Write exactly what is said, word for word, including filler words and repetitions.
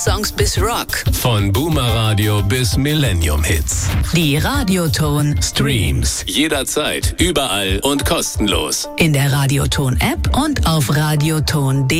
Songs bis Rock. Von Boomer Radio bis Millennium Hits. Die Radioton Streams. Jederzeit, überall und kostenlos. In der Radioton App und auf radioton punkt de.